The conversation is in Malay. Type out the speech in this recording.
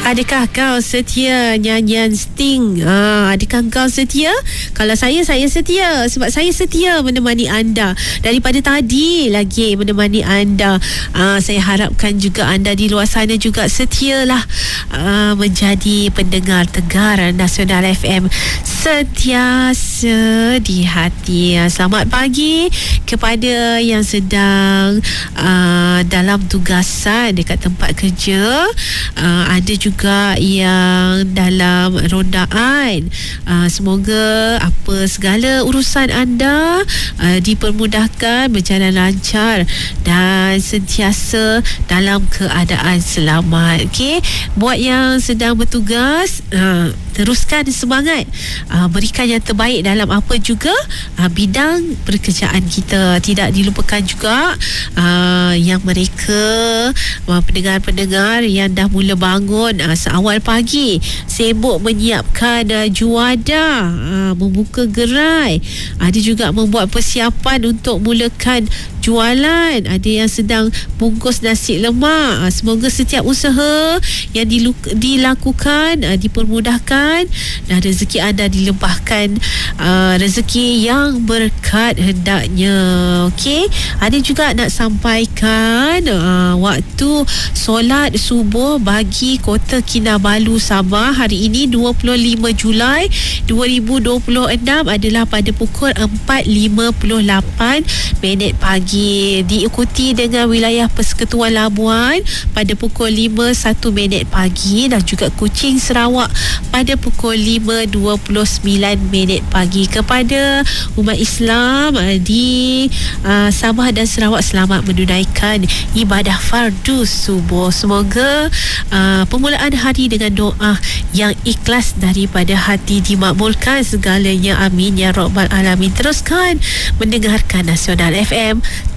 Adakah kau setia nyanyian Sting? Adakah kau setia? Kalau saya setia. Sebab saya setia menemani anda daripada tadi lagi menemani anda. Saya harapkan juga anda di luar sana juga setialah menjadi pendengar Tegar Nasional FM sentiasa di hati. Selamat pagi kepada yang sedang dalam tugasan dekat tempat kerja. Ada juga yang dalam rondaan. Semoga apa segala urusan anda dipermudahkan, berjalan lancar dan sentiasa dalam keadaan selamat. Okey, buat yang sedang bertugas, teruskan semangat, berikan yang terbaik dalam apa juga bidang pekerjaan kita. Tidak dilupakan juga yang mereka pendengar-pendengar yang dah mula bangun seawal pagi, sibuk menyiapkan juadah, membuka gerai, ada juga membuat persiapan untuk mulakan jualan, ada yang sedang bungkus nasi lemak. Semoga setiap usaha yang dilakukan dipermudahkan dan rezeki anda dilimpahkan, rezeki yang berkat hendaknya. Okey, ada juga nak sampaikan waktu solat subuh bagi Kota Kinabalu Sabah hari ini 25 Julai 2026 adalah pada pukul 4.58 pagi, diikuti dengan wilayah Persekutuan Labuan pada pukul 5.01 pagi dan juga Kuching Sarawak pada pukul 5.29 pagi. Kepada umat Islam di Sabah dan Sarawak, selamat menunaikan ibadah fardu subuh. Semoga permulaan hari dengan doa yang ikhlas daripada hati dimakbulkan segalanya, amin ya rabbal alamin. Teruskan mendengarkan Nasional FM